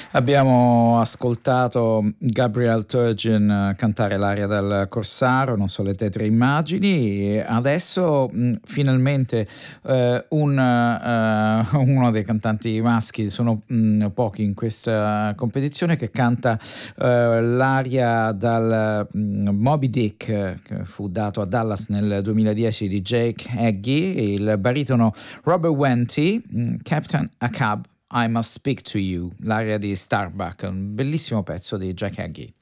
Abbiamo ascoltato Gabriel Turgeon cantare l'aria del Corsaro, non so le tetre immagini, e adesso finalmente uno dei cantanti maschi, sono pochi in questa competizione, che canta l'aria dal Moby Dick, che fu dato a Dallas nel 2010 di Jake Heggie, il baritono Robert Wenty, Captain Ahab, I Must Speak to You, l'aria di Starbuck, un bellissimo pezzo di Jack Hagee.